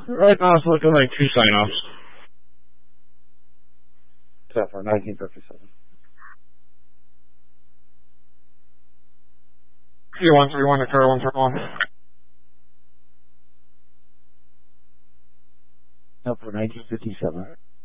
Right now it's looking like 2 sign-offs. Except for 1957. Q131 to Carol 131. Except for 1957.